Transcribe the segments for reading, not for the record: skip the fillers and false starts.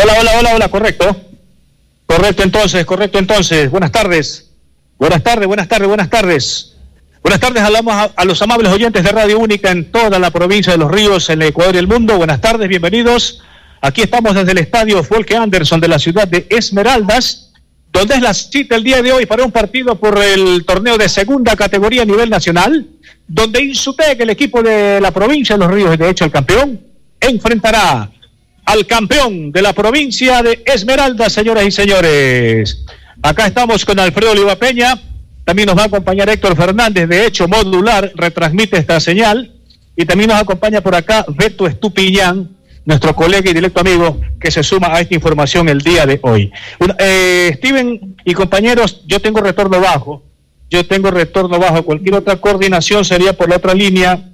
Hola, correcto. Correcto entonces. Buenas tardes. Buenas tardes, hablamos a los amables oyentes de Radio Única en toda la provincia de Los Ríos, en el Ecuador y el mundo. Buenas tardes, bienvenidos. Aquí estamos desde el estadio Folke Anderson de la ciudad de Esmeraldas, donde es la cita el día de hoy para un partido por el torneo de segunda categoría a nivel nacional, donde Insutec, el equipo de la provincia de Los Ríos, de hecho el campeón, enfrentará al campeón de la provincia de Esmeraldas, señoras y señores. Acá estamos con Alfredo Oliva Peña, también nos va a acompañar Héctor Fernández, de hecho Modular retransmite esta señal, y también nos acompaña por acá Beto Estupiñán, nuestro colega y directo amigo que se suma a esta información el día de hoy. Steven y compañeros, yo tengo retorno bajo, cualquier otra coordinación sería por la otra línea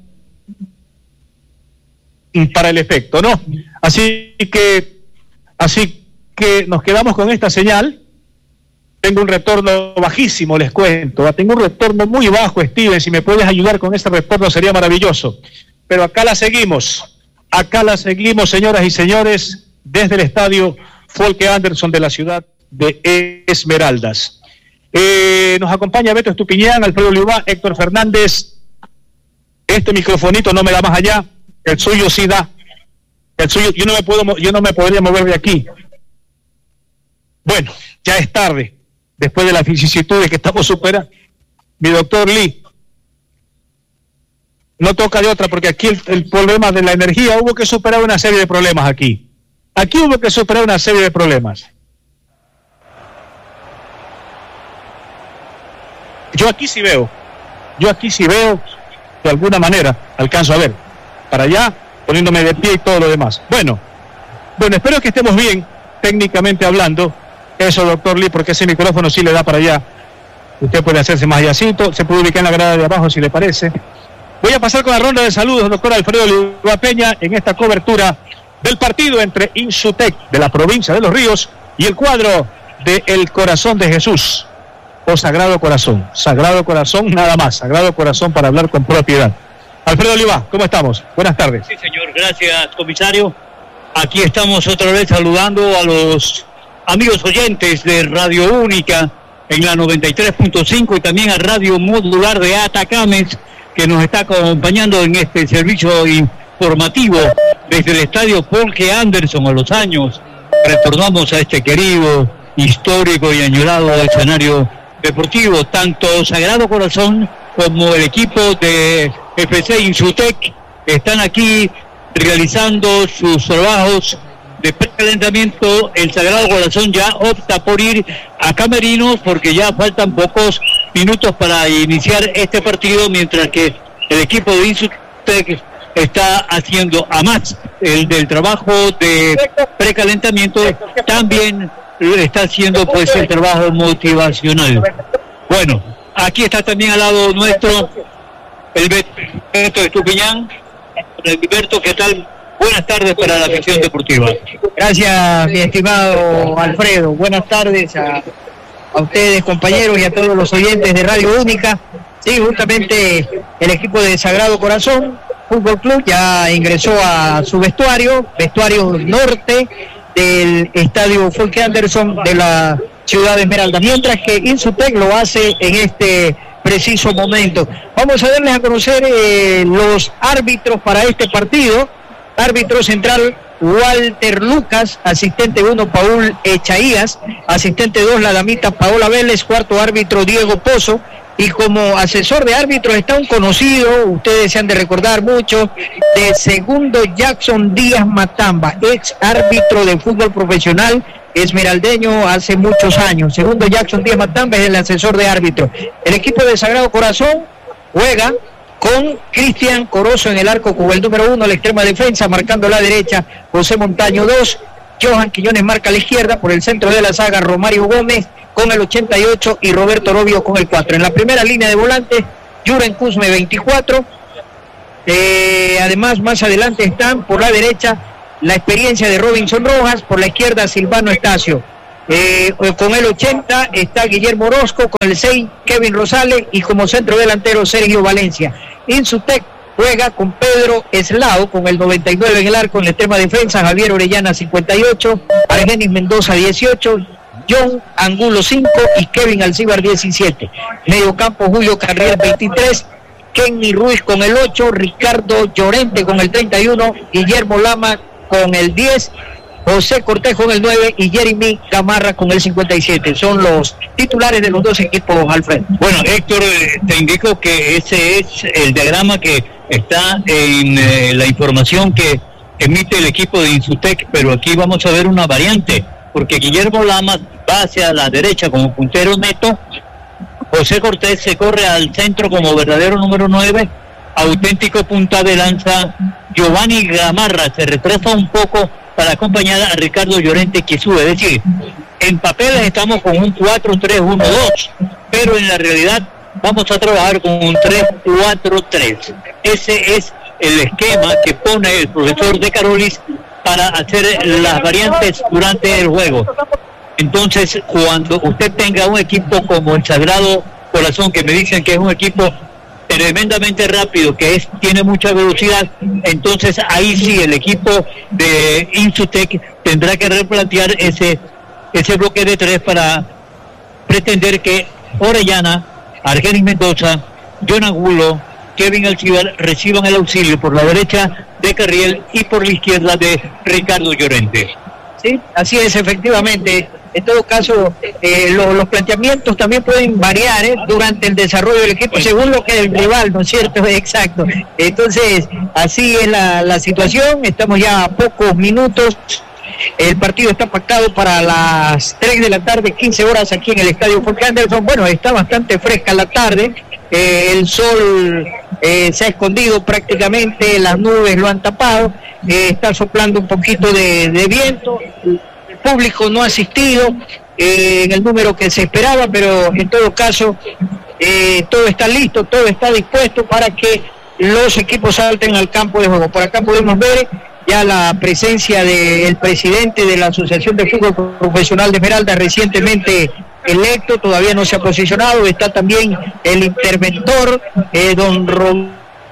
para el efecto, ¿no? Así que nos quedamos con esta señal. Tengo un retorno bajísimo, les cuento. Tengo un retorno muy bajo, Steven. Si me puedes ayudar con ese retorno sería maravilloso. Pero acá la seguimos, señoras y señores, desde el estadio Folke Anderson de la ciudad de Esmeraldas. Nos acompaña Beto Estupiñán, Alfredo Oliva, Héctor Fernández. Este microfonito no me da más allá. El suyo sí da. El suyo, yo no me podría mover de aquí. Bueno, ya es tarde, después de las vicisitudes que estamos superando. Mi doctor Lee, no toca de otra, porque aquí el problema de la energía, hubo que superar una serie de problemas aquí. Yo aquí sí veo, de alguna manera, alcanzo a ver. Para allá, poniéndome de pie y todo lo demás. Bueno, espero que estemos bien, técnicamente hablando. Eso, doctor Lee, porque ese micrófono sí le da para allá. Usted puede hacerse más allácito, se puede ubicar en la grada de abajo si le parece. Voy a pasar con la ronda de saludos, doctor Alfredo Oliva Peña, en esta cobertura del partido entre Insutec de la provincia de Los Ríos y el cuadro de El Corazón de Jesús, o Sagrado Corazón, nada más, Sagrado Corazón para hablar con propiedad. Alfredo Oliva, ¿cómo estamos? Buenas tardes. Sí, señor, gracias, comisario. Aquí estamos otra vez saludando a los amigos oyentes de Radio Única en la 93.5 y también a Radio Modular de Atacames, que nos está acompañando en este servicio informativo desde el estadio Folke Anderson. A los años retornamos a este querido, histórico y añorado escenario deportivo. Tanto Sagrado Corazón como el equipo de FC Insutec están aquí realizando sus trabajos de precalentamiento. El Sagrado Corazón ya opta por ir a camerinos porque ya faltan pocos minutos para iniciar este partido, mientras que el equipo de Insutec está haciendo, a más del trabajo de precalentamiento, también está haciendo pues el trabajo motivacional. Bueno, aquí está también al lado nuestro el Beto Estupiñán. Alberto, ¿qué tal? Buenas tardes para la ficción deportiva. Gracias, mi estimado Alfredo. Buenas tardes a ustedes, compañeros, y a todos los oyentes de Radio Única. Sí, justamente el equipo de Sagrado Corazón Fútbol Club ya ingresó a su vestuario norte del estadio Folke Anderson de la ciudad de Esmeralda, mientras que Insutec lo hace en este preciso momento. Vamos a darles a conocer los árbitros para este partido. Árbitro central Walter Lucas, asistente 1 Paul Echaías, asistente 2 la damita Paola Vélez, cuarto árbitro Diego Pozo, y como asesor de árbitros está un conocido, ustedes se han de recordar mucho, de segundo Jackson Díaz Matamba, ex árbitro de fútbol profesional esmeraldeño hace muchos años. Segundo Jackson Díaz Matamba es el asesor de árbitro. El equipo de Sagrado Corazón juega con Cristian Corozo en el arco como el número 1, la extrema defensa, marcando la derecha José Montaño 2, Johan Quiñones marca a la izquierda, por el centro de la saga Romario Gómez con el 88 y Roberto Robio con el 4. En la primera línea de volantes, Yuren Cusme 24, además más adelante están por la derecha la experiencia de Robinson Rojas, por la izquierda Silvano Estacio. Con el 80 está Guillermo Orozco, con el 6 Kevin Rosales y como centro delantero Sergio Valencia. Insutec juega con Pedro Eslao, con el 99 en el arco, en la extrema defensa, Javier Orellana 58, Argenis Mendoza 18, John Angulo 5 y Kevin Alcibar 17. Medio campo, Julio Carriel 23, Kenny Ruiz con el 8, Ricardo Llorente con el 31, Guillermo Lama con el 10, José Cortés con el 9 y Jeremy Gamarra con el 57. Son los titulares de los dos equipos, Alfredo. Bueno, Héctor, te indico que ese es el diagrama que está en la información que emite el equipo de Insutec, pero aquí vamos a ver una variante, porque Guillermo Lama va hacia la derecha como puntero neto, José Cortés se corre al centro como verdadero número 9, auténtico punta de lanza, Giovanni Gamarra se retrasa un poco para acompañar a Ricardo Llorente, que sube. Es decir, en papeles estamos con un 4-3-1-2, pero en la realidad vamos a trabajar con un 3-4-3. Ese es el esquema que pone el profesor De Carolis para hacer las variantes durante el juego. Entonces, cuando usted tenga un equipo como el Sagrado Corazón, que me dicen que es un equipo tremendamente rápido, que tiene mucha velocidad, entonces ahí sí el equipo de Insutec tendrá que replantear ese bloque de 3 para pretender que Orellana, Argenis Mendoza, John Angulo, Kevin Alcibar reciban el auxilio por la derecha de Carriel y por la izquierda de Ricardo Llorente. Sí, así es, efectivamente. En todo caso, los planteamientos también pueden variar durante el desarrollo del equipo, según lo que el rival, ¿no es cierto? Exacto. Entonces, así es la situación. Estamos ya a pocos minutos. El partido está pactado para las 3 de la tarde, 15 horas aquí en el Estadio Jorge Anderson. Bueno, está bastante fresca la tarde. El sol se ha escondido prácticamente, las nubes lo han tapado. Está soplando un poquito de viento. El público no ha asistido en el número que se esperaba, pero en todo caso todo está listo, todo está dispuesto para que los equipos salten al campo de juego. Por acá podemos ver ya la presencia del presidente de la Asociación de Fútbol Profesional de Esmeralda, recientemente electo, todavía no se ha posicionado. Está también el interventor, don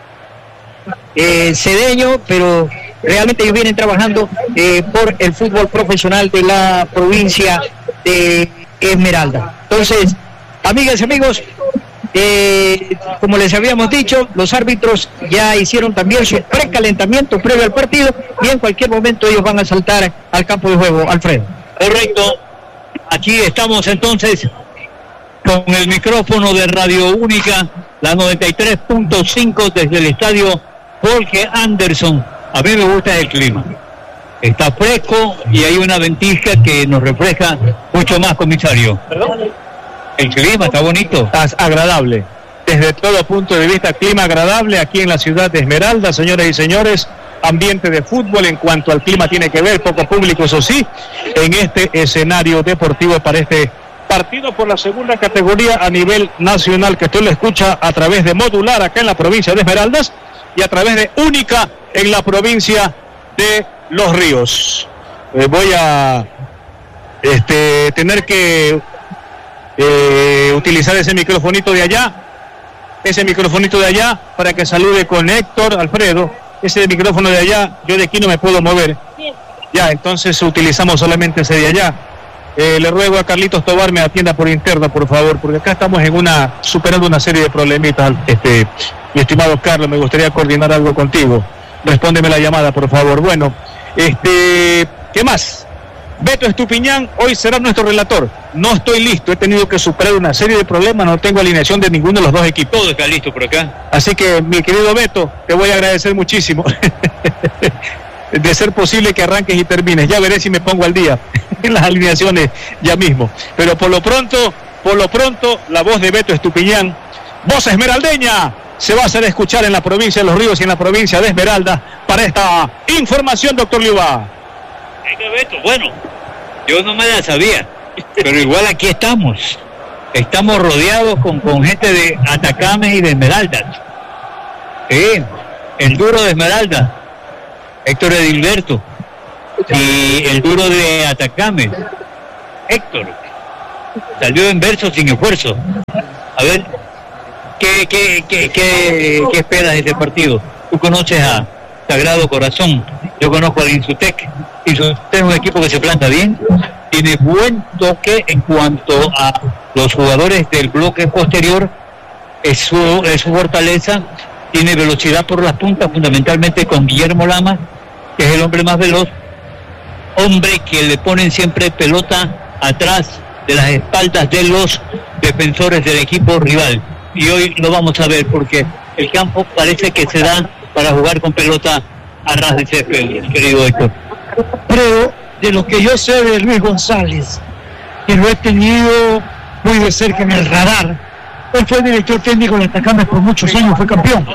Cedeño, pero realmente ellos vienen trabajando por el fútbol profesional de la provincia de Esmeralda. Entonces, amigas y amigos, como les habíamos dicho, los árbitros ya hicieron también su precalentamiento previo al partido y en cualquier momento ellos van a saltar al campo de juego, Alfredo. Correcto. Aquí estamos entonces con el micrófono de Radio Única, la 93.5 desde el estadio Jorge Anderson. A mí me gusta el clima. Está fresco y hay una ventisca que nos refleja mucho más, comisario. ¿Perdón? El clima está bonito. Está agradable. Desde todo punto de vista, clima agradable aquí en la ciudad de Esmeralda, señoras y señores. Ambiente de fútbol en cuanto al clima tiene que ver, poco público, eso sí, en este escenario deportivo para este partido por la segunda categoría a nivel nacional, que usted lo escucha a través de Modular acá en la provincia de Esmeraldas y a través de Única en la provincia de Los Ríos. Voy a tener que utilizar ese microfonito de allá, para que salude con Héctor, Alfredo. Ese micrófono de allá, yo de aquí no me puedo mover. Ya, entonces utilizamos solamente ese de allá. Le ruego a Carlitos Tobar me atienda por interno, por favor, porque acá estamos superando una serie de problemitas. Mi estimado Carlos, me gustaría coordinar algo contigo. Respóndeme la llamada, por favor. Bueno, ¿qué más? Beto Estupiñán hoy será nuestro relator. No estoy listo, he tenido que superar una serie de problemas, no tengo alineación de ninguno de los dos equipos. Todo está listo por acá. Así que, mi querido Beto, te voy a agradecer muchísimo. De ser posible que arranques y termines. Ya veré si me pongo al día en las alineaciones ya mismo. Pero por lo pronto, la voz de Beto Estupiñán, voz esmeraldeña, se va a hacer escuchar en la provincia de Los Ríos y en la provincia de Esmeralda para esta información, doctor Liuba. Beto, bueno, yo no me la sabía, pero igual aquí estamos rodeados con gente de Atacames y de Esmeralda. El duro de Esmeralda, Héctor Edilberto, y el duro de Atacames, Héctor, salió en verso sin esfuerzo. A ver, ¿qué esperas de este partido? Tú conoces a Sagrado Corazón, yo conozco al Insutec. Insutec es un equipo que se planta bien, tiene buen toque en cuanto a los jugadores del bloque posterior, es su fortaleza, tiene velocidad por las puntas, fundamentalmente con Guillermo Lama, que es el hombre más veloz, hombre que le ponen siempre pelota atrás de las espaldas de los defensores del equipo rival. Y hoy lo vamos a ver porque el campo parece que se da para jugar con pelota a ras de césped, querido Héctor. Pero de lo que yo sé de Luis González, que lo he tenido muy de cerca en el radar, él fue director técnico de Atacames por muchos años, fue campeón.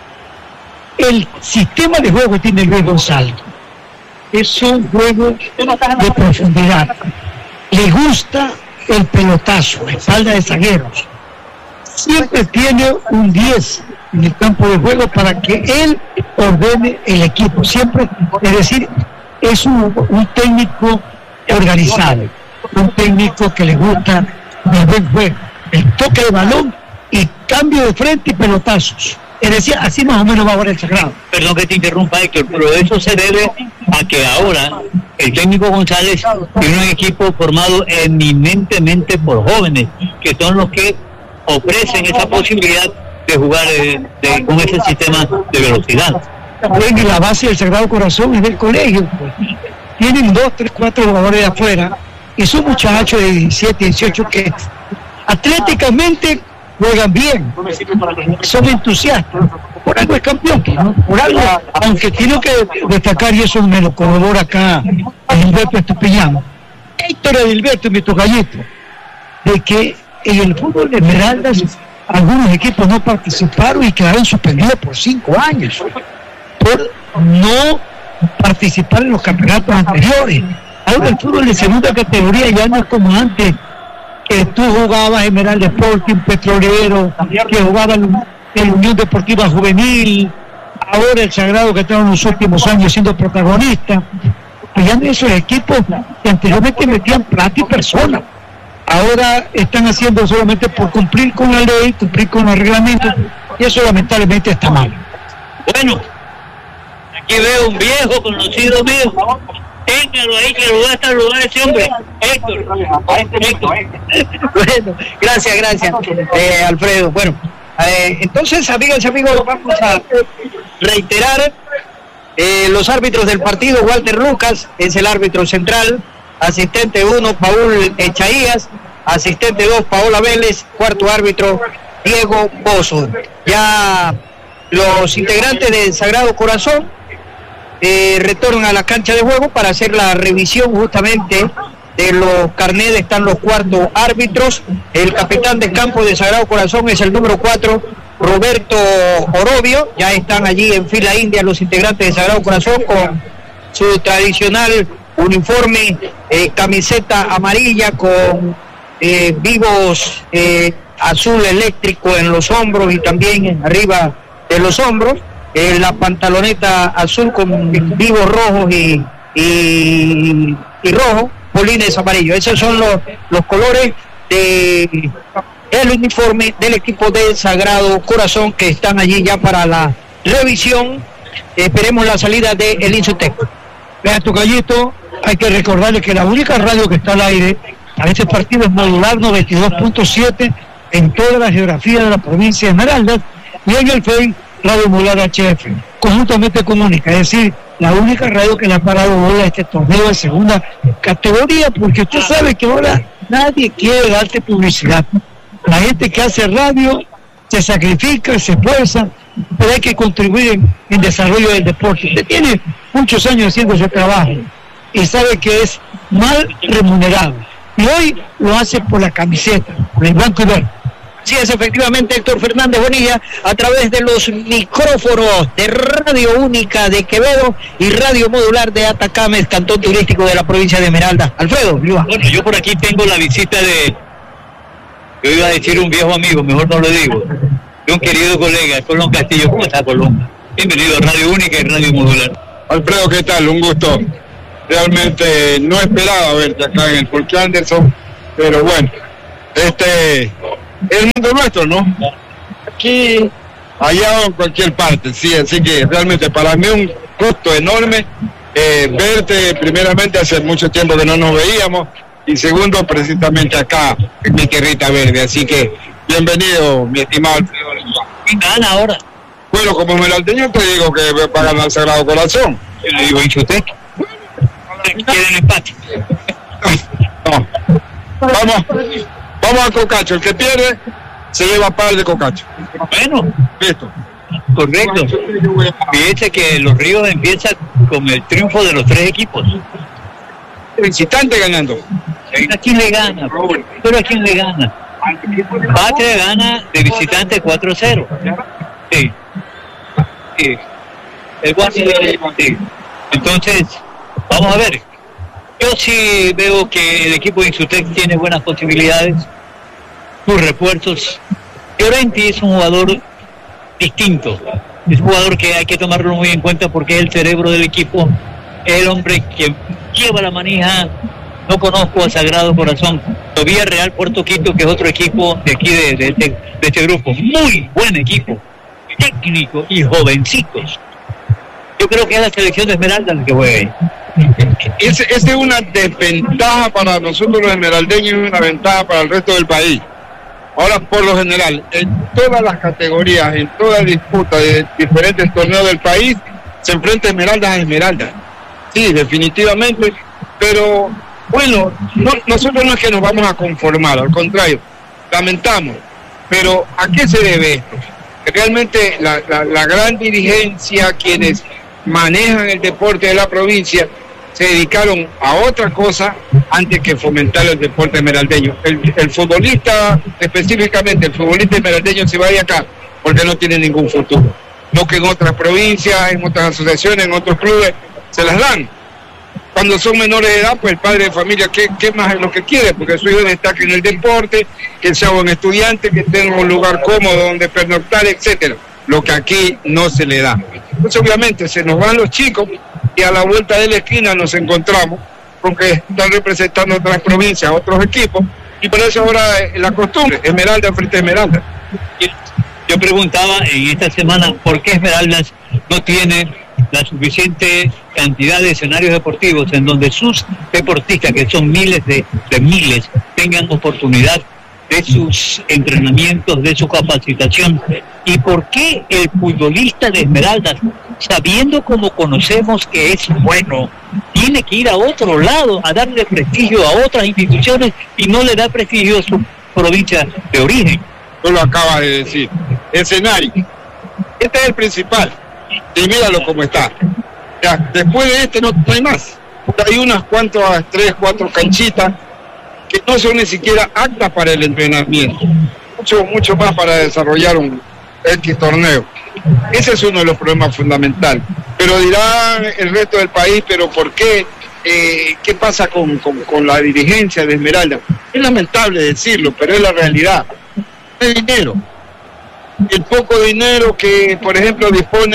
El sistema de juego que tiene Luis González es un juego de profundidad. Le gusta el pelotazo, la espalda de zagueros. Siempre tiene un 10 en el campo de juego para que él ordene el equipo. Siempre, es decir, es un técnico organizado, un técnico que le gusta el buen juego, el toque de balón y cambio de frente y pelotazos. Es decir, así más o menos va ahora el Sagrado. Perdón que te interrumpa, Héctor, pero eso se debe a que ahora el técnico González tiene un equipo formado eminentemente por jóvenes, que son los que ofrecen esa posibilidad de jugar con ese sistema de velocidad. Y la base del Sagrado Corazón es del colegio, pues. Tienen 2, 3, 4 jugadores de afuera y son muchachos de 17, 18 que atléticamente juegan bien, son entusiastas, por algo es campeón, ¿no? Por algo, aunque tengo que destacar, y eso me lo corrobora acá Edilberto Estupiñán, Héctor Edilberto y mi tocallito, de que en el fútbol de Esmeraldas algunos equipos no participaron y quedaron suspendidos por 5 años por no participar en los campeonatos anteriores. Ahora el fútbol de segunda categoría ya no es como antes, que tú jugabas Esmeralda Sporting, Petrolero, que jugaba en Unión Deportiva Juvenil, ahora el Sagrado que está en los últimos años siendo protagonista. Allá en esos equipos que anteriormente metían plata y personas, ahora están haciendo solamente por cumplir con la ley, cumplir con los reglamentos, y eso lamentablemente está mal. Bueno, aquí veo un viejo conocido mío. Téngalo ahí que lo va a saludar ese hombre. Héctor. Bueno, gracias, Alfredo. Bueno, entonces, amigas y amigos, vamos a reiterar los árbitros del partido. Walter Lucas es el árbitro central, asistente 1, Paul Echaías, asistente 2, Paola Vélez, cuarto árbitro, Diego Bozo. Ya los integrantes del Sagrado Corazón retornan a la cancha de juego para hacer la revisión justamente de los carnets. Están los cuartos árbitros. El capitán de campo de Sagrado Corazón es el número 4, Roberto Orobio. Ya están allí en fila india los integrantes de Sagrado Corazón con su tradicional uniforme, camiseta amarilla con vivos azul eléctrico en los hombros y también arriba de los hombros. La pantaloneta azul con vivos rojos y rojo, polines amarillos. Esos son los colores de el uniforme del equipo del Sagrado Corazón, que están allí ya para la revisión. Esperemos la salida de el Insutec. Vea, tocallito, hay que recordarle que la única radio que está al aire para este partido es Modular 92.7 en toda la geografía de la provincia de Esmeraldas, y en el Facebook Radio Modular HF, conjuntamente con Única, es decir, la única radio que le ha parado bola a este torneo de segunda categoría, porque usted sabe que ahora nadie quiere darte publicidad. La gente que hace radio se sacrifica, se esfuerza, pero hay que contribuir en desarrollo del deporte. Usted tiene muchos años haciendo ese trabajo y sabe que es mal remunerado, y hoy lo hace por la camiseta, por el blanco y verde. Sí, es efectivamente Héctor Fernández Bonilla, a través de los micrófonos de Radio Única de Quevedo y Radio Modular de Atacames, cantón turístico de la provincia de Esmeralda. Alfredo, bueno, yo por aquí tengo la visita de, yo iba a decir un viejo amigo, mejor no lo digo, de un querido colega, Colón Castillo. ¿Cómo está, Colón? Bienvenido a Radio Única y Radio Modular. Alfredo, ¿qué tal? Un gusto. Realmente no esperaba verte acá en el Porque Anderson, pero bueno, el mundo nuestro, ¿no? Aquí allá o en cualquier parte, sí, así que realmente para mí un gusto enorme verte primeramente, hace mucho tiempo que no nos veíamos, y segundo precisamente acá en mi tierrita verde, así que bienvenido mi estimado Alfredo. ¿Quién gana ahora? Bueno, como esmeraldeño te digo que va a ganar el Sagrado Corazón. Yo le digo Inchotec. ¿Quieren empate? No. Vamos a Cocacho, el que pierde se lleva par de Cocacho. Bueno, Listo. correcto. Fíjese que los Ríos empiezan con el triunfo de los 3 equipos. Visitante ganando. ¿A quién le gana? ¿Pero a quién le gana? Patria gana de visitante 4-0. Sí. Sí. El Washington, sí. Entonces, vamos a ver. Yo sí veo que el equipo de Insutec tiene buenas posibilidades. Sus refuerzos. Llorenti es un jugador distinto. Es un jugador que hay que tomarlo muy en cuenta porque es el cerebro del equipo. Es el hombre que lleva la manija. No conozco a Sagrado Corazón. Todavía Real Puerto Quito, que es otro equipo de aquí de este grupo. Muy buen equipo. Técnico y jovencitos. Yo creo que es la selección de Esmeralda la que juega ahí. Esa es una desventaja para nosotros los esmeraldeños y una ventaja para el resto del país. Ahora, por lo general, en todas las categorías, en toda disputa de diferentes torneos del país, se enfrenta Esmeralda a Esmeralda. Sí, definitivamente, pero bueno, nosotros no es que nos vamos a conformar, al contrario, lamentamos. Pero ¿a qué se debe esto? Realmente la gran dirigencia, quienes manejan el deporte de la provincia, se dedicaron a otra cosa antes que fomentar el deporte esmeraldeño. El futbolista, específicamente el futbolista esmeraldeño, se va de acá porque no tiene ningún futuro. No que en otras provincias, en otras asociaciones, en otros clubes, se las dan. Cuando son menores de edad, pues el padre de familia, ¿qué más es lo que quiere? Porque su hijo destaque en el deporte, que sea buen estudiante, que tenga un lugar cómodo donde pernoctar, etcétera. Lo que aquí no se le da. Pues obviamente se nos van los chicos y a la vuelta de la esquina nos encontramos con que están representando otras provincias, otros equipos, y por eso ahora es la costumbre, Esmeralda frente a Esmeralda. Yo preguntaba en esta semana por qué Esmeraldas no tiene la suficiente cantidad de escenarios deportivos en donde sus deportistas, que son miles de miles, tengan oportunidad de sus entrenamientos, de su capacitación. ¿Y por qué el futbolista de Esmeraldas, sabiendo como conocemos que es bueno, tiene que ir a otro lado a darle prestigio a otras instituciones y no le da prestigio a su provincia de origen? Tú lo acabas de decir. Escenario. Este es el principal. Y míralo cómo está. Ya, después de este no hay más. Hay unas cuantas, 3, 4 canchitas que no son ni siquiera aptas para el entrenamiento. Mucho más para desarrollar un X torneo. Ese es uno de los problemas fundamentales. Pero dirán el resto del país, pero ¿por qué? ¿Qué pasa con la dirigencia de Esmeralda? Es lamentable decirlo, pero es la realidad. De dinero. El poco dinero que, por ejemplo, dispone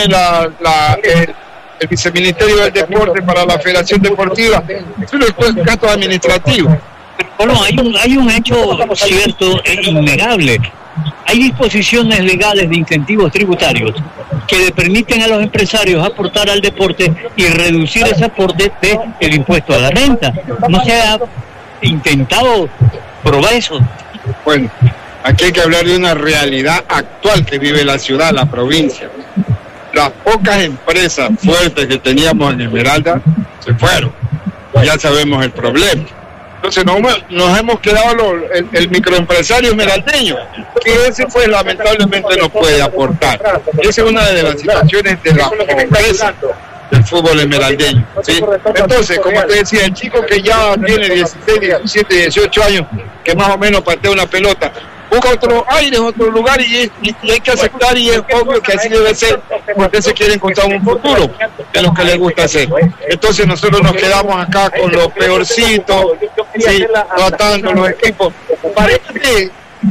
el Viceministerio del Deporte para la Federación Deportiva, eso es un gasto administrativo. Bueno, hay un hecho cierto e innegable. Hay disposiciones legales de incentivos tributarios que le permiten a los empresarios aportar al deporte y reducir ese aporte del impuesto a la renta. ¿No se ha intentado probar eso? Bueno, aquí hay que hablar de una realidad actual que vive la ciudad, la provincia. Las pocas empresas fuertes que teníamos en Esmeralda se fueron. Ya sabemos el problema. Entonces nos hemos quedado el microempresario esmeraldeño, que ese pues lamentablemente no puede aportar. Esa es una de las situaciones de la pobreza del fútbol esmeraldeño, ¿sí? Entonces, como te decía, el chico que ya tiene 16, 17, 18 años, que más o menos patea una pelota, busca otro aire, otro lugar y hay que aceptar, y es obvio que así debe ser, porque se quiere encontrar un futuro de lo que les gusta hacer. Entonces nosotros nos quedamos acá con los peorcitos, ¿sí? Tratando los equipos. Parece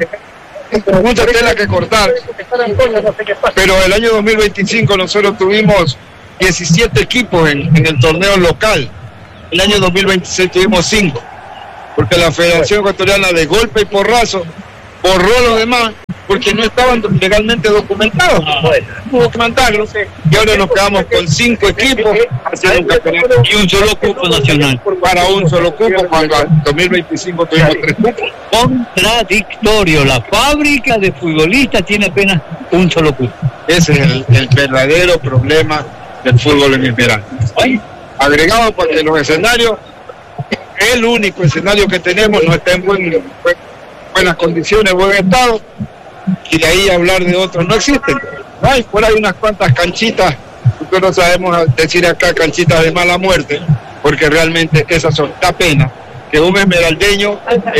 mucha tela que cortar, pero el año 2025 nosotros tuvimos 17 equipos en el torneo local. El año 2026 tuvimos 5, porque la Federación Ecuatoriana de golpe y porrazo borró los demás porque no estaban legalmente documentados. Hubo que mandarlos y ahora nos quedamos con 5 equipos haciendo un campeonato y un solo cupo nacional. Para un solo cupo, cuando en 2025 tuvimos 3 cupos. Contradictorio, la fábrica de futbolistas tiene apenas un solo cupo. Ese es el verdadero problema del fútbol en Esmeraldas. Agregado porque los escenarios, el único escenario que tenemos no está en buenas condiciones, buen estado, y de ahí hablar de otros no existen. Por ahí unas cuantas canchitas, nosotros no sabemos decir acá canchitas de mala muerte, porque realmente esas son, da pena que un esmeraldeño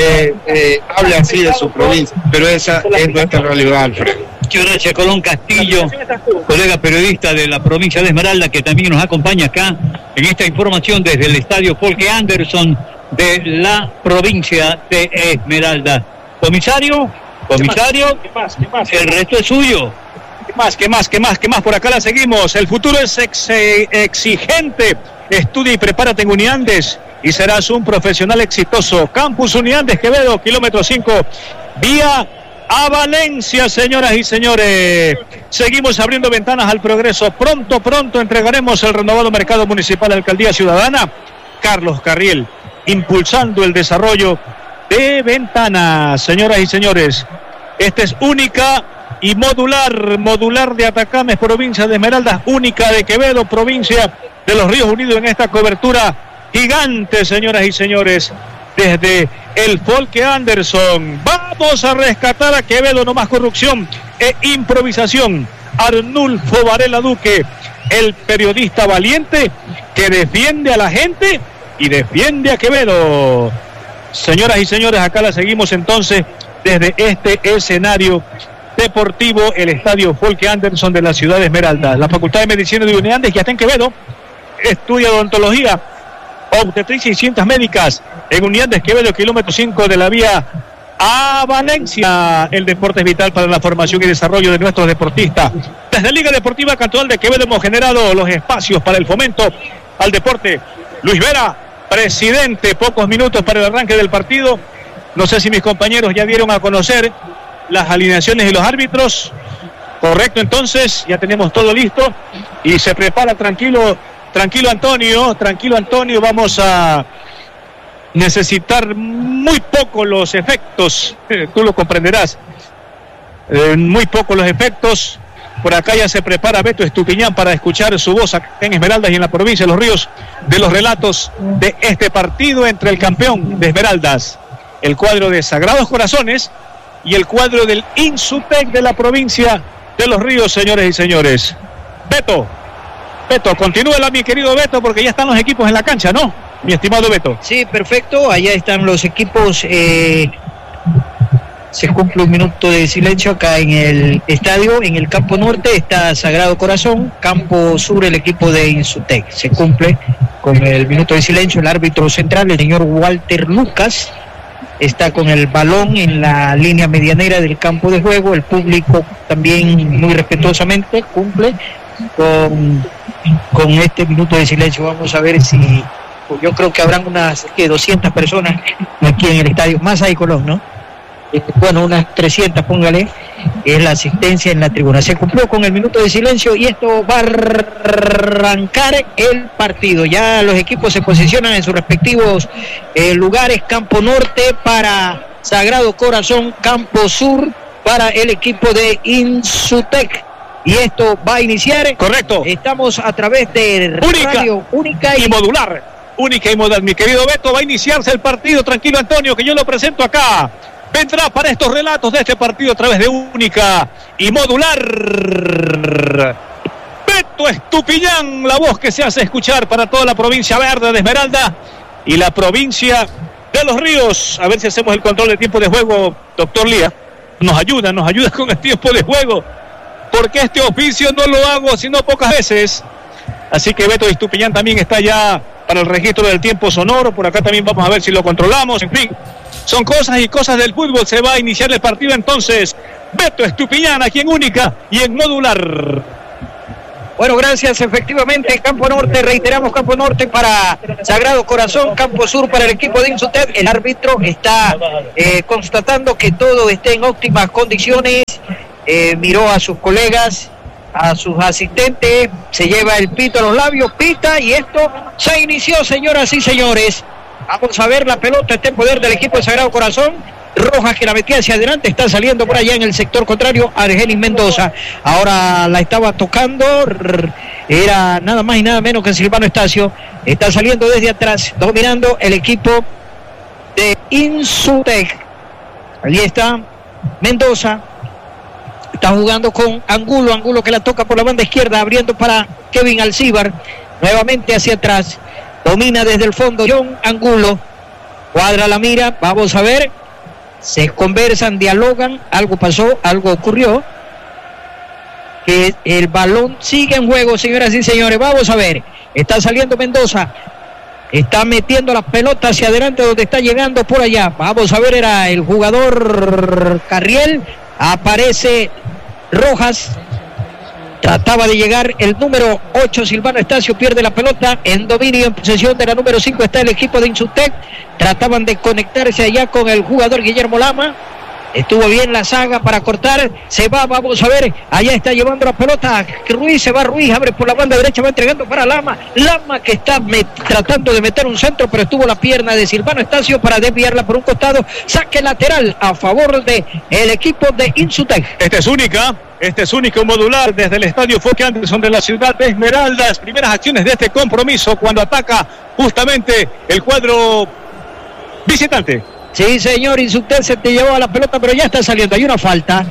hable así de su provincia, pero esa es nuestra realidad, Alfredo. Muchas gracias, Colón Castillo, colega periodista de la provincia de Esmeralda, que también nos acompaña acá en esta información desde el estadio Folke Anderson de la provincia de Esmeralda. Comisario, ¿Qué más? el resto es suyo. ¿Qué más? Por acá la seguimos. El futuro es exigente. Estudia y prepárate en Uniandes y serás un profesional exitoso. Campus Uniandes Quevedo, kilómetro 5, vía a Valencia, señoras y señores. Seguimos abriendo ventanas al progreso. Pronto entregaremos el renovado mercado municipal a Alcaldía Ciudadana. Carlos Carriel, impulsando el desarrollo de ventanas, señoras y señores. Esta es única y modular de Atacames, provincia de Esmeraldas, única de Quevedo, provincia de los Ríos Unidos, en esta cobertura gigante, señoras y señores, desde el Folke Anderson. Vamos a rescatar a Quevedo, no más corrupción e improvisación. Arnulfo Varela Duque, el periodista valiente que defiende a la gente y defiende a Quevedo. Señoras y señores, acá la seguimos entonces desde este escenario deportivo, el estadio Folke Anderson de la ciudad de Esmeralda. La Facultad de Medicina de Uniandes, que está en Quevedo, estudia odontología, obstetricia y ciencias médicas en Uniandes Quevedo, kilómetro 5 de la vía a Valencia. El deporte es vital para la formación y desarrollo de nuestros deportistas. Desde Liga Deportiva Cantonal de Quevedo hemos generado los espacios para el fomento al deporte. Luis Vera, presidente, pocos minutos para el arranque del partido. No sé si mis compañeros ya dieron a conocer las alineaciones y los árbitros. Correcto, entonces ya tenemos todo listo y se prepara tranquilo Antonio, vamos a necesitar muy poco los efectos, tú lo comprenderás, muy poco los efectos. Por acá ya se prepara Beto Estupiñán para escuchar su voz acá en Esmeraldas y en la provincia de Los Ríos, de los relatos de este partido entre el campeón de Esmeraldas, el cuadro de Sagrados Corazones, y el cuadro del Insutec de la provincia de Los Ríos, señores y señores. Beto, continúela, mi querido Beto, porque ya están los equipos en la cancha, ¿no? Mi estimado Beto. Sí, perfecto, allá están los equipos. Se cumple un minuto de silencio acá en el estadio. En el campo norte está Sagrado Corazón, campo sur el equipo de Insutec. Se cumple con el minuto de silencio. El árbitro central, el señor Walter Lucas, está con el balón en la línea medianera del campo de juego. El público también muy respetuosamente cumple con este minuto de silencio. Vamos a ver si, yo creo que habrán unas 200 personas aquí en el estadio, más hay Colón, ¿no? Bueno, unas 300, póngale, es la asistencia en la tribuna. Se cumplió con el minuto de silencio y esto va a arrancar el partido. Ya los equipos se posicionan en sus respectivos lugares. Campo norte para Sagrado Corazón, campo sur para el equipo de Insutec. Y esto va a iniciar. Correcto. Estamos a través de Radio Única y Modular. Única y Modular. Mi querido Beto, va a iniciarse el partido. Tranquilo, Antonio, que yo lo presento acá. Vendrá para estos relatos de este partido a través de Única y Modular. Beto Estupiñán, la voz que se hace escuchar para toda la provincia verde de Esmeralda y la provincia de Los Ríos. A ver si hacemos el control de tiempo de juego, doctor Lía. Nos ayuda con el tiempo de juego, porque este oficio no lo hago sino pocas veces. Así que Beto Estupiñán también está ya para el registro del tiempo sonoro. Por acá también vamos a ver si lo controlamos. En fin, son cosas y cosas del fútbol. Se va a iniciar el partido entonces. Beto Estupiñán aquí en Única y en Modular. Bueno, gracias. Efectivamente, Campo Norte, reiteramos, Campo Norte para Sagrado Corazón, Campo Sur para el equipo de Insutec. El árbitro está constatando que todo esté en óptimas condiciones. Miró a sus colegas, a sus asistentes, se lleva el pito a los labios, pita, y esto se inició, señoras y señores. Vamos a ver, la pelota está en poder del equipo de Sagrado Corazón. Rojas, que la metía hacia adelante, está saliendo por allá en el sector contrario, Argenis Mendoza. Ahora la estaba tocando, era nada más y nada menos que Silvano Estacio. Está saliendo desde atrás, dominando el equipo de Insutec. Allí está Mendoza. Está jugando con Angulo, Angulo que la toca por la banda izquierda, abriendo para Kevin Alcíbar. Nuevamente hacia atrás, domina desde el fondo John Angulo. Cuadra la mira, vamos a ver. Se conversan, dialogan, algo pasó, algo ocurrió. Que el balón sigue en juego, señoras y señores. Vamos a ver, está saliendo Mendoza. Está metiendo las pelotas hacia adelante donde está llegando por allá. Vamos a ver, era el jugador Carriel. Aparece Rojas. Trataba de llegar el número 8, Silvano Estacio, pierde la pelota. En dominio, en posesión de la número 5 está el equipo de Insutec. Trataban de conectarse allá con el jugador Guillermo Lama. Estuvo bien la saga para cortar. Se va, vamos a ver. Allá está llevando la pelota Ruiz, se va Ruiz, abre por la banda derecha, va entregando para Lama. Lama que está tratando de meter un centro, pero estuvo la pierna de Silvano Estacio para desviarla por un costado. Saque lateral a favor de el equipo de Insutec. Este es único modular desde el estadio Foque Anderson de la ciudad de Esmeraldas. Primeras acciones de este compromiso cuando ataca justamente el cuadro visitante. Sí, señor, Insutec se te llevó a la pelota, pero ya está saliendo. Hay una falta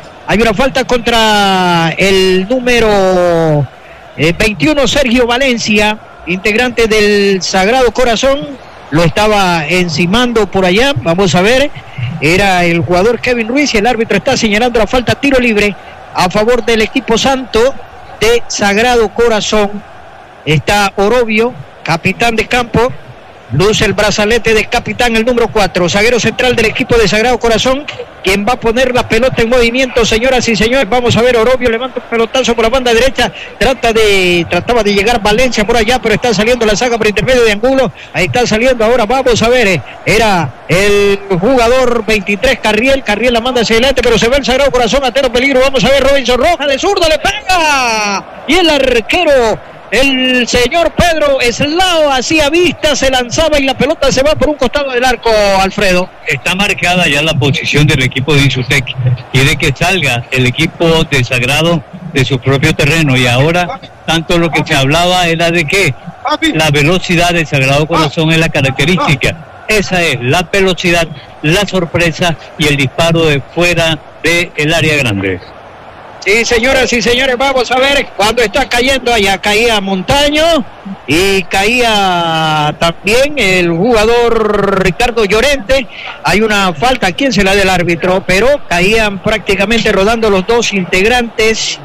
contra el número 21, Sergio Valencia, integrante del Sagrado Corazón. Lo estaba encimando por allá, vamos a ver. Era el jugador Kevin Ruiz y el árbitro está señalando la falta, tiro libre a favor del equipo santo de Sagrado Corazón. Está Orobio, capitán de campo. Luce el brazalete de capitán, el número 4, zaguero central del equipo de Sagrado Corazón, quien va a poner la pelota en movimiento, señoras y señores. Vamos a ver, Orobio levanta un pelotazo por la banda derecha, trataba de llegar Valencia por allá, pero está saliendo la saga por intermedio de Angulo. Ahí está saliendo ahora, vamos a ver, era el jugador 23, Carriel la manda hacia adelante, pero se ve el Sagrado Corazón, atento peligro. Vamos a ver, Robinson Rojas de zurdo, le pega, y el arquero, el señor Pedro Eslao, hacía vista, se lanzaba y la pelota se va por un costado del arco, Alfredo. Está marcada ya la posición del equipo de Insutec. Quiere que salga el equipo de Sagrado de su propio terreno, y ahora tanto lo que se hablaba era de que la velocidad del Sagrado Corazón es la característica. Esa es la velocidad, la sorpresa y el disparo de fuera del área grande. Sí, señoras y señores, vamos a ver cuando está cayendo. Allá caía Montaño y caía también el jugador Ricardo Llorente. Hay una falta, ¿quién se la da del árbitro? Pero caían prácticamente rodando los dos integrantes.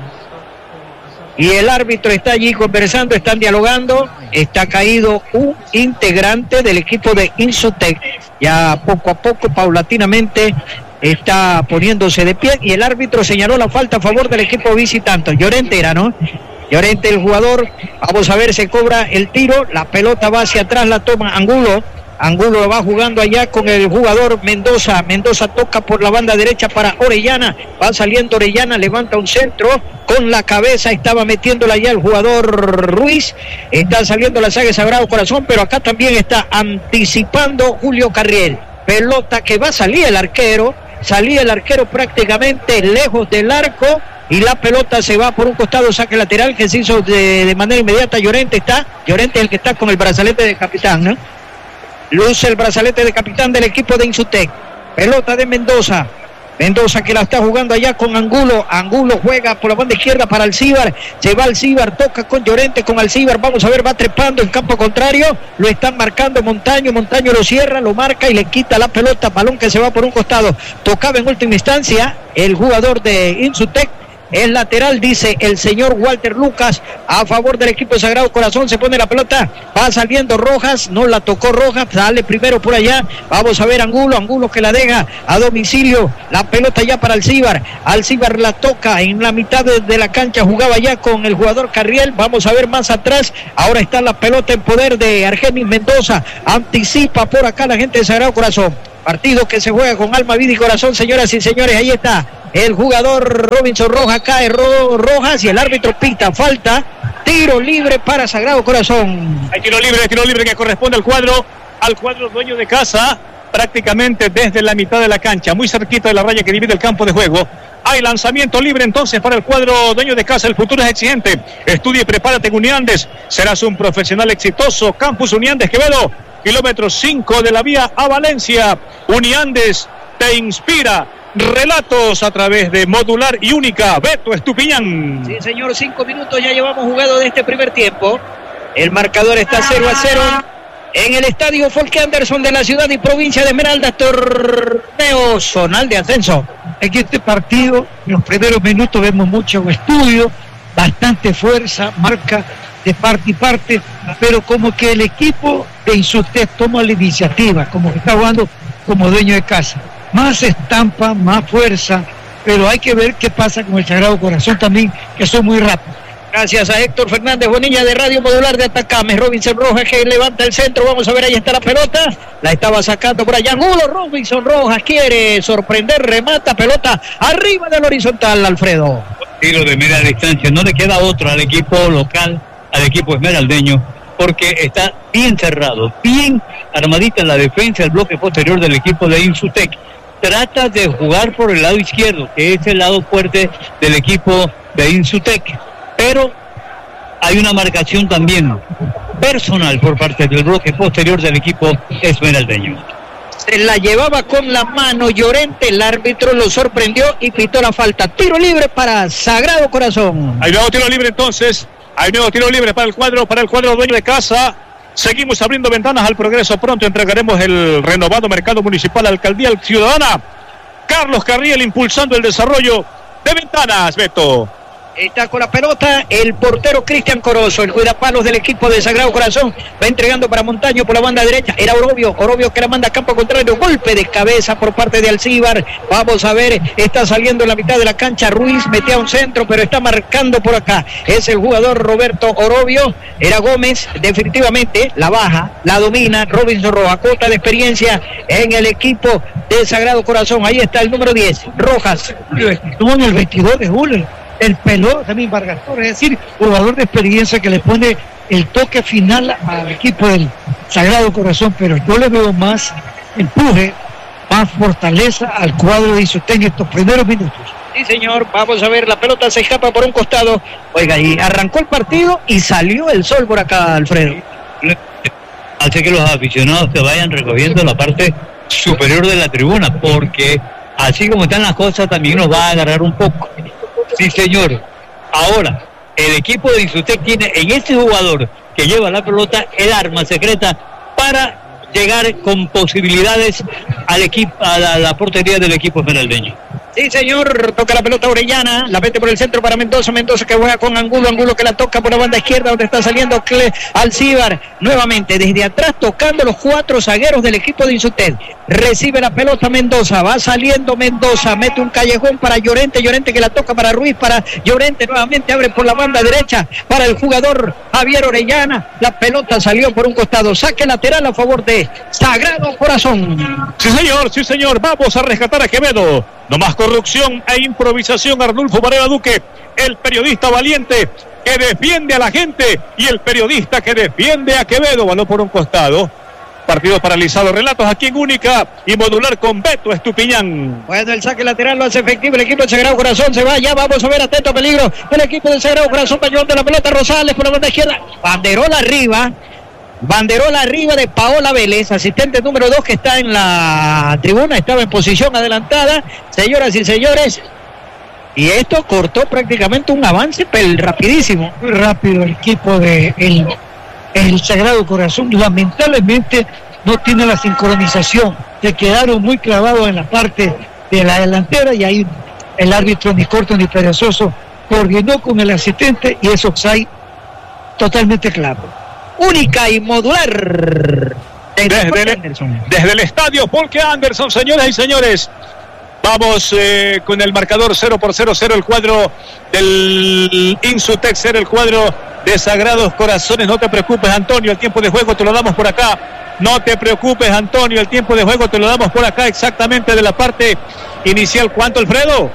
Y el árbitro está allí conversando, están dialogando. Está caído un integrante del equipo de Insutec. Ya poco a poco, paulatinamente, está poniéndose de pie y el árbitro señaló la falta a favor del equipo visitante. Llorente era, ¿no? Llorente, el jugador. Vamos a ver, se cobra el tiro, la pelota va hacia atrás, la toma Angulo. Angulo va jugando allá con el jugador Mendoza. Mendoza toca por la banda derecha para Orellana. Va saliendo Orellana, levanta un centro con la cabeza. Estaba metiéndola ya el jugador Ruiz. Está saliendo la saga de Sagrado Corazón, pero acá también está anticipando Julio Carriel. Pelota que va a salir el arquero. Salía el arquero prácticamente lejos del arco y la pelota se va por un costado, saque lateral que se hizo de manera inmediata. Llorente es el que está con el brazalete de capitán, ¿no? Luce el brazalete de capitán del equipo de Insutec. Pelota de Mendoza que la está jugando allá con Angulo. Angulo juega por la banda izquierda para Alcíbar. Se va Alcíbar, toca con Llorente, con Alcíbar. Vamos a ver, va trepando en campo contrario. Lo están marcando Montaño lo cierra, lo marca y le quita la pelota. Balón que se va por un costado. Tocaba en última instancia el jugador de Insutec, es lateral, dice el señor Walter Lucas, a favor del equipo de Sagrado Corazón. Se pone la pelota, va saliendo Rojas, no la tocó Rojas, sale primero por allá. Vamos a ver Angulo que la deja a domicilio, la pelota ya para Alcibar la toca en la mitad de la cancha, jugaba ya con el jugador Carriel. Vamos a ver más atrás, ahora está la pelota en poder de Argenis Mendoza, anticipa por acá la gente de Sagrado Corazón. Partido que se juega con alma, vida y corazón, señoras y señores. Ahí está el jugador Robinson Rojas, cae Rojas y el árbitro pita falta. Tiro libre para Sagrado Corazón. Hay tiro libre que corresponde al cuadro dueño de casa, prácticamente desde la mitad de la cancha, muy cerquita de la raya que divide el campo de juego. Hay lanzamiento libre entonces para el cuadro dueño de casa. El futuro es exigente. Estudia y prepárate en Uniandes. Serás un profesional exitoso. Campus Uniandes Quevedo, kilómetro 5 de la vía a Valencia. Uniandes te inspira. Relatos a través de Modular y Única. Beto Estupiñán. Sí, señor, 5 minutos ya llevamos jugado de este primer tiempo. El marcador está 0-0 en el estadio Folke Anderson de la ciudad y provincia de Esmeraldas, torneo zonal de ascenso. En este partido, en los primeros minutos vemos mucho estudio, bastante fuerza, marca de parte y parte, pero como que el equipo de Insutec toma la iniciativa, como que está jugando como dueño de casa. Más estampa, más fuerza, pero hay que ver qué pasa con el Sagrado Corazón también, que son muy rápidos. Gracias a Héctor Fernández Bonilla de Radio Modular de Atacama. Robinson Rojas que levanta el centro. Vamos a ver, ahí está la pelota. La estaba sacando por allá. Angulo, Robinson Rojas quiere sorprender, remata, pelota arriba del horizontal, Alfredo. Tiro de media distancia. No le queda otro al equipo local, al equipo esmeraldeño, porque está bien cerrado, bien armadita en la defensa, el bloque posterior del equipo de Insutec. Trata de jugar por el lado izquierdo, que es el lado fuerte del equipo de Insutec. Pero hay una marcación también personal por parte del bloque posterior del equipo esmeraldeño. Se la llevaba con la mano Llorente, el árbitro lo sorprendió y pitó la falta. Tiro libre para Sagrado Corazón. Hay nuevo tiro libre entonces, hay nuevo tiro libre para el cuadro dueño de casa. Seguimos abriendo ventanas al progreso. Pronto entregaremos el renovado mercado municipal Alcaldía Ciudadana. Carlos Carriel impulsando el desarrollo de ventanas, Beto. Está con la pelota el portero Cristian Corozo, el cuidapalos del equipo de Sagrado Corazón. Va entregando para Montaño por la banda derecha. Era Orobio que la manda a campo contrario. Golpe de cabeza por parte de Alcibar. Vamos a ver, está saliendo en la mitad de la cancha. Ruiz metía un centro, pero está marcando por acá. Es el jugador Roberto Orobio. Era Gómez, definitivamente la baja, la domina. Robinson Rojas, cuota de experiencia en el equipo de Sagrado Corazón. Ahí está el número 10, Rojas. Estuvo en el 22 de julio. El pelón también Vargas Torres, es decir, jugador de experiencia que le pone el toque final al equipo del Sagrado Corazón, pero yo le veo más empuje, más fortaleza al cuadro de Insutec en estos primeros minutos. Sí, señor, vamos a ver, la pelota se escapa por un costado. Oiga, y arrancó el partido y salió el sol por acá, Alfredo. Hace que los aficionados se vayan recogiendo la parte superior de la tribuna, porque así como están las cosas también nos va a agarrar un poco. Sí, señor. Ahora, el equipo de Insutec tiene en este jugador que lleva la pelota el arma secreta para llegar con posibilidades al equipo, a la portería del equipo esmeraldeño. Sí, señor, toca la pelota Orellana, la mete por el centro para Mendoza que juega con Angulo que la toca por la banda izquierda donde está saliendo Alcibar, nuevamente desde atrás tocando los 4 zagueros del equipo de Insutec. Recibe la pelota Mendoza, va saliendo Mendoza, mete un callejón para Llorente que la toca para Ruiz, para Llorente nuevamente abre por la banda derecha para el jugador Javier Orellana, la pelota salió por un costado, saque lateral a favor de Sagrado Corazón. Sí señor, vamos a rescatar a Quevedo. No más corrupción e improvisación. Arnulfo Varela Duque, el periodista valiente que defiende a la gente y el periodista que defiende a Quevedo. Balón por un costado. Partido paralizado. Relatos aquí en Única y Modular con Beto Estupiñán. Bueno, el saque lateral lo hace efectivo el equipo de Sagrado Corazón. Se va ya, vamos a ver, atento peligro. El equipo de Sagrado Corazón va llevando la pelota. Rosales por la banda izquierda. Banderola arriba de Paola Vélez, asistente número 2 que está en la tribuna, estaba en posición adelantada, señoras y señores, y esto cortó prácticamente un avance rapidísimo. Muy rápido el equipo de el Sagrado Corazón, lamentablemente no tiene la sincronización, se quedaron muy clavados en la parte de la delantera y ahí el árbitro ni corto ni perezoso coordinó con el asistente y es offside totalmente claro. Única y modular. Desde el estadio Volker Anderson, señoras y señores. Vamos con el marcador 0-0, el cuadro del Insutec, 0 el cuadro de Sagrados Corazones. No te preocupes, Antonio, el tiempo de juego te lo damos por acá. No te preocupes, Antonio, el tiempo de juego te lo damos por acá, exactamente de la parte inicial. ¿Cuánto, Alfredo?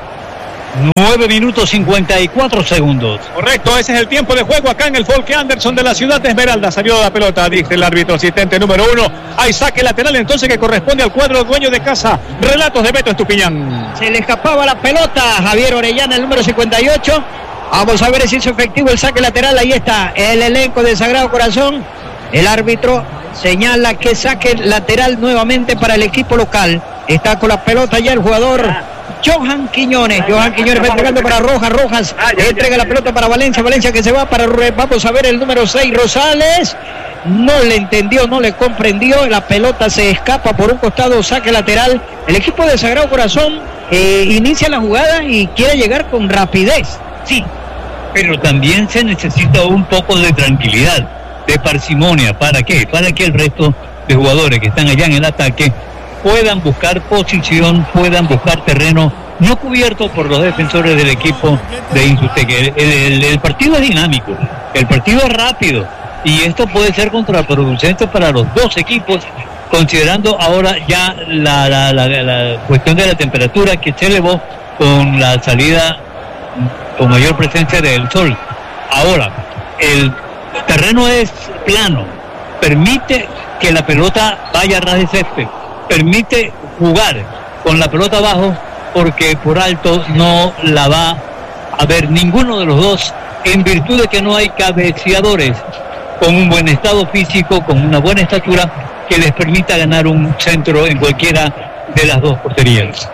9 minutos 54 segundos. Correcto, ese es el tiempo de juego acá en el Volker Anderson de la ciudad de Esmeralda. Salió la pelota, dice el árbitro asistente número 1. Hay saque lateral entonces que corresponde al cuadro dueño de casa. Relatos de Beto Estupiñán. Se le escapaba la pelota a Javier Orellana, el número 58. Vamos a ver si hizo efectivo el saque lateral. Ahí está el elenco de Sagrado Corazón. El árbitro señala que saque lateral nuevamente para el equipo local. Está con la pelota ya el jugador Johan Quiñones va entregando para Rojas. Rojas entrega la pelota para Valencia que se va para, vamos a ver el número 6, Rosales. No le entendió, no le comprendió. La pelota se escapa por un costado, saque lateral. El equipo de Sagrado Corazón inicia la jugada y quiere llegar con rapidez. Sí, pero también se necesita un poco de tranquilidad, de parsimonia. ¿Para qué? Para que el resto de jugadores que están allá en el ataque puedan buscar posición, puedan buscar terreno no cubierto por los defensores del equipo de Insutec. El partido es dinámico, el partido es rápido y esto puede ser contraproducente para los dos equipos, considerando ahora ya la cuestión de la temperatura que se elevó con la salida con mayor presencia del sol. Ahora, el terreno es plano, permite que la pelota vaya a ras de césped, permite jugar con la pelota abajo, porque por alto no la va a ver ninguno de los dos, en virtud de que no hay cabeceadores con un buen estado físico, con una buena estatura, que les permita ganar un centro en cualquiera de las dos porterías.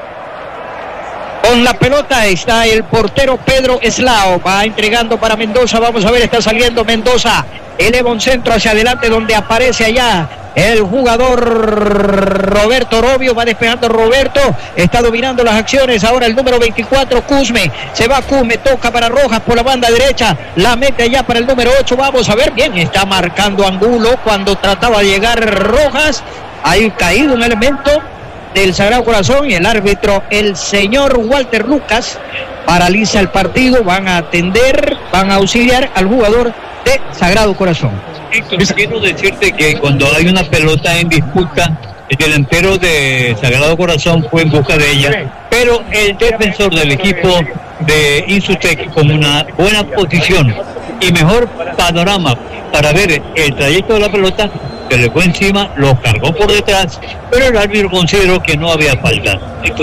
Con la pelota está el portero Pedro Eslao, va entregando para Mendoza, vamos a ver, está saliendo Mendoza, eleva un centro hacia adelante donde aparece allá el jugador Roberto Robio, va despejando Roberto, está dominando las acciones, ahora el número 24, Cusme, se va Cusme, toca para Rojas por la banda derecha, la mete allá para el número 8, vamos a ver, bien, está marcando Angulo cuando trataba de llegar Rojas, hay caído un elemento del Sagrado Corazón y el árbitro, el señor Walter Lucas, paraliza el partido, van a atender, van a auxiliar al jugador de Sagrado Corazón. Quiero decirte que cuando hay una pelota en disputa, el delantero de Sagrado Corazón fue en busca de ella, pero el defensor del equipo de Insutec, con una buena posición y mejor panorama para ver el trayecto de la pelota, se le fue encima, lo cargó por detrás, pero el árbitro consideró que no había falta.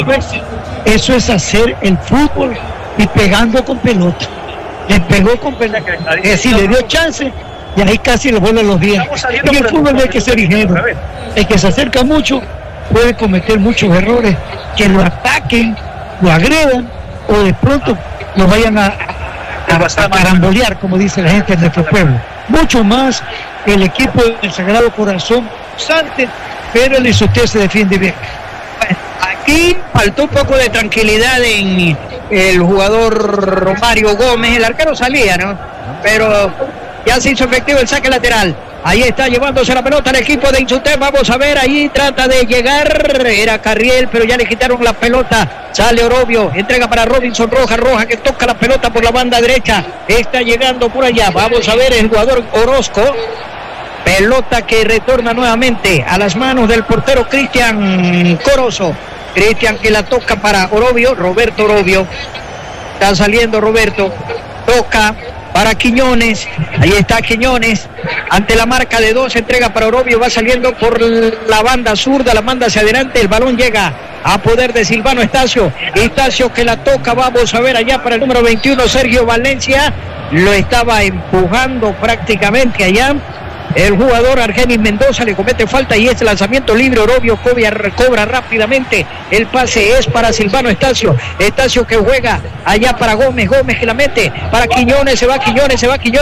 Eso es hacer el fútbol y pegando con pelota. Le pegó con pelota, es decir, le dio chance y ahí casi le vuelan los dientes. En el fútbol hay que ser ingenuo. El que se acerca mucho puede cometer muchos errores, que lo ataquen, lo agredan o de pronto lo vayan a carambolear, como dice la gente de nuestro pueblo. Mucho más el equipo del Sagrado Corazón, pero el Insutec se defiende bien. Aquí faltó un poco de tranquilidad en el jugador Romario Gómez, el arquero salía, ¿no? Pero ya se hizo efectivo el saque lateral. Ahí está llevándose la pelota el equipo de Insutec. Vamos a ver, ahí trata de llegar. Era Carriel, pero ya le quitaron la pelota. Sale Orobio, entrega para Robinson Rojas. Rojas que toca la pelota por la banda derecha. Está llegando por allá. Vamos a ver el jugador Orozco. Pelota que retorna nuevamente a las manos del portero Cristian Corozo. Cristian que la toca para Orobio. Roberto Orobio. Está saliendo Roberto. Toca para Quiñones, ahí está Quiñones, ante la marca de 2, entrega para Orobio, va saliendo por la banda zurda, la manda hacia adelante, el balón llega a poder de Silvano Estacio que la toca, vamos a ver allá para el número 21, Sergio Valencia, lo estaba empujando prácticamente allá, el jugador Argenis Mendoza le comete falta y este lanzamiento libre, Orobio cobra rápidamente, el pase es para Silvano Estacio que juega allá para Gómez que la mete para Quiñones, se va Quiñones,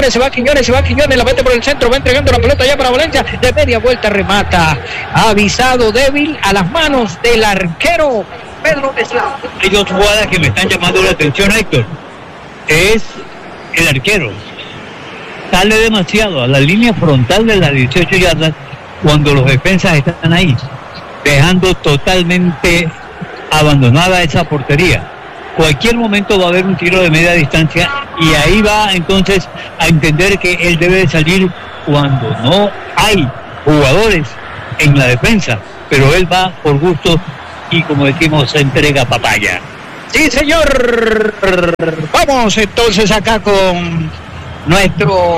la mete por el centro, va entregando la pelota allá para Valencia, de media vuelta remata, avisado débil a las manos del arquero Pedro Eslao. Hay dos jugadas que me están llamando la atención, Héctor. Es el arquero. Sale demasiado a la línea frontal de las 18 yardas cuando los defensas están ahí, dejando totalmente abandonada esa portería. Cualquier momento va a haber un tiro de media distancia y ahí va entonces a entender que él debe de salir cuando no hay jugadores en la defensa, pero él va por gusto y, como decimos, se entrega papaya. Sí, señor. Vamos entonces acá con nuestro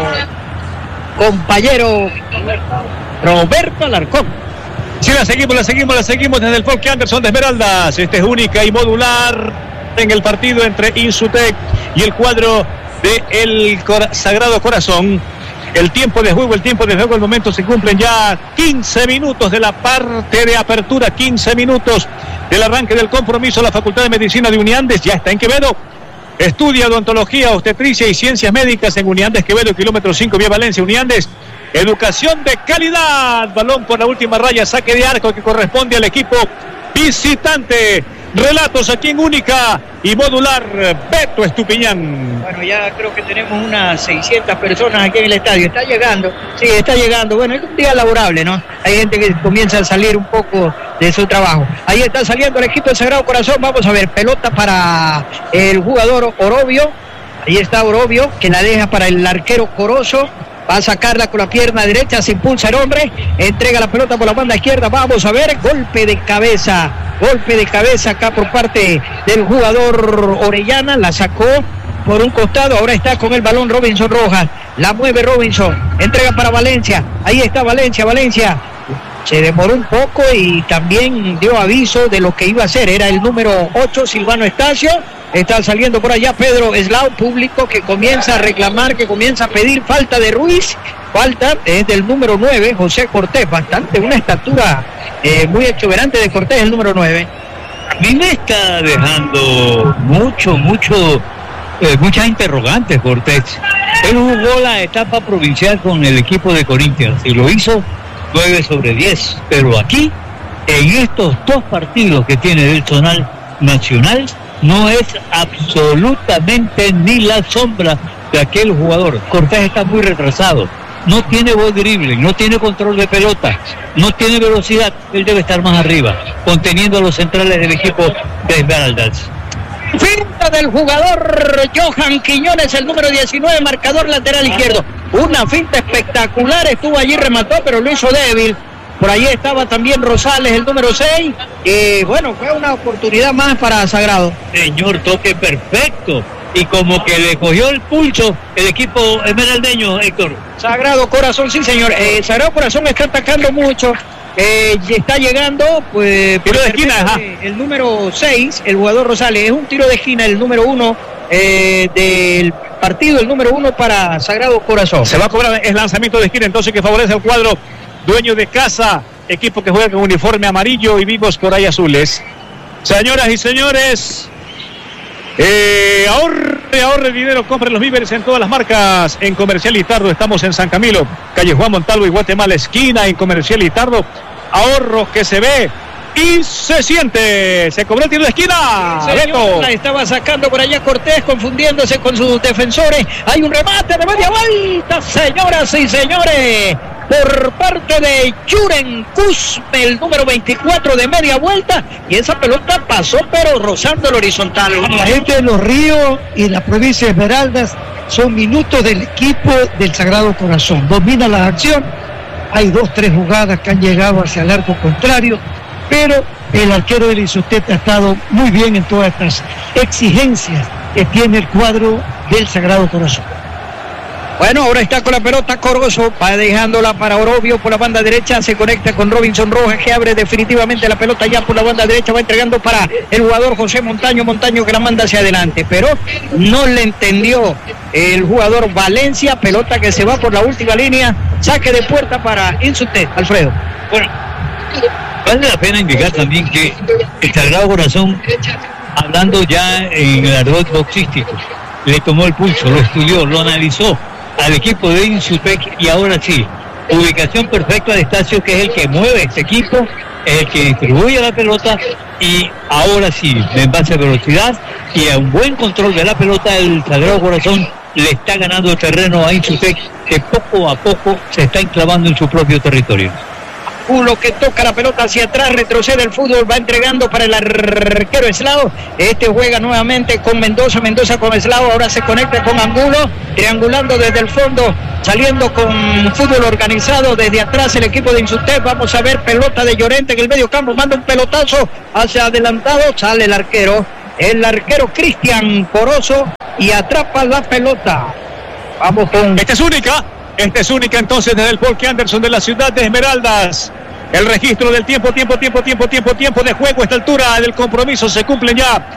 compañero Roberto Alarcón. Sí, la seguimos desde el Folke Anderson de Esmeraldas. Este es única y modular en el partido entre Insutec y el cuadro de el Sagrado Corazón. El tiempo de juego, el momento se cumplen ya 15 minutos de la parte de apertura, 15 minutos del arranque del compromiso. La Facultad de Medicina de Uniandes ya está en Quevedo. Estudia odontología, obstetricia y ciencias médicas en Uniandes, Quevedo, kilómetro 5, vía Valencia, Uniandes. Educación de calidad. Balón por la última raya, saque de arco que corresponde al equipo visitante. Relatos aquí en única y modular, Beto Estupiñán. Bueno, ya creo que tenemos unas 600 personas aquí en el estadio. Está llegando, sí, está llegando. Bueno, es un día laborable, ¿no? Hay gente que comienza a salir un poco de su trabajo. Ahí está saliendo el equipo del Sagrado Corazón. Vamos a ver, pelota para el jugador Orobio. Ahí está Orobio, que la deja para el arquero Corozo. Va a sacarla con la pierna derecha, se impulsa el hombre, entrega la pelota por la banda izquierda. Vamos a ver, golpe de cabeza acá por parte del jugador Orellana. La sacó por un costado, ahora está con el balón Robinson Rojas. La mueve Robinson, entrega para Valencia. Ahí está Valencia. Se demoró un poco y también dio aviso de lo que iba a hacer. Era el número 8, Silvano Estacio. Está saliendo por allá Pedro Eslao, público que comienza a reclamar, que comienza a pedir falta de Ruiz. Falta es del número 9, José Cortés. Bastante, una estatura muy exuberante de Cortés, el número 9. A mí me está dejando muchas interrogantes, Cortés. Él jugó la etapa provincial con el equipo de Corinthians y lo hizo 9/10. Pero aquí, en estos dos partidos que tiene del zonal nacional, no es absolutamente ni la sombra de aquel jugador. Cortés está muy retrasado, no tiene buen dribbling, no tiene control de pelota, no tiene velocidad. Él debe estar más arriba, conteniendo a los centrales del equipo de Esmeraldas. Finta del jugador Johan Quiñones, el número 19, marcador lateral izquierdo. Una finta espectacular, estuvo allí, remató, pero lo hizo débil. Por ahí estaba también Rosales, el número 6. Bueno, fue una oportunidad más para Sagrado. Señor, toque perfecto. Y como que le cogió el pulso el equipo esmeraldeño, Héctor. Sagrado Corazón, sí, señor. Sagrado Corazón está atacando mucho. Y está llegando, pues, tiro de esquina, el número 6, el jugador Rosales. Es un tiro de esquina, el número 1 del partido, el número 1 para Sagrado Corazón. Se va a cobrar el lanzamiento de esquina, entonces, que favorece al cuadro dueño de casa, equipo que juega con uniforme amarillo y vivos por ahí azules. Señoras y señores, ahorre dinero, compre los víveres en todas las marcas. En Comercial Litardo estamos en San Camilo, calle Juan Montalvo y Guatemala, esquina. En Comercial Litardo, ahorros que se ve y se siente. Se cobró el tiro de esquina. Señor, la estaba sacando por allá Cortés, confundiéndose con sus defensores. Hay un remate de media vuelta, señoras y señores, por parte de Yuren Cusme, el número 24 de media vuelta, y esa pelota pasó pero rozando el horizontal. La gente de Los Ríos y la provincia de Esmeraldas son minutos del equipo del Sagrado Corazón. Domina la acción, hay 2-3 jugadas que han llegado hacia el arco contrario, pero el arquero del Insutec ha estado muy bien en todas estas exigencias que tiene el cuadro del Sagrado Corazón. Bueno, ahora está con la pelota Corozo, va dejándola para Orobio por la banda derecha, se conecta con Robinson Rojas, que abre definitivamente la pelota ya por la banda derecha, va entregando para el jugador José Montaño que la manda hacia adelante, pero no le entendió el jugador Valencia, pelota que se va por la última línea, saque de puerta para Insutec, Alfredo. Bueno, vale la pena indicar también que el Sagrado Corazón, hablando ya en el argot boxístico, le tomó el pulso, lo estudió, lo analizó al equipo de Insutec, y ahora sí, ubicación perfecta de Estacio, que es el que mueve este equipo, es el que distribuye la pelota y ahora sí, en base a velocidad y a un buen control de la pelota, el Sagrado Corazón le está ganando el terreno a Inchutec, que poco a poco se está enclavando en su propio territorio. Uno que toca la pelota hacia atrás, retrocede el fútbol, va entregando para el arquero Eslao. Este juega nuevamente con Mendoza, Mendoza con Eslao, ahora se conecta con Angulo, triangulando desde el fondo, saliendo con fútbol organizado desde atrás el equipo de Insutec. Vamos a ver pelota de Llorente en el medio campo, manda un pelotazo hacia adelantado, sale el arquero Cristian Corozo y atrapa la pelota. Vamos con... Esta es única entonces desde el Paul Anderson de la ciudad de Esmeraldas. El registro del tiempo de juego a esta altura del compromiso. Se cumplen ya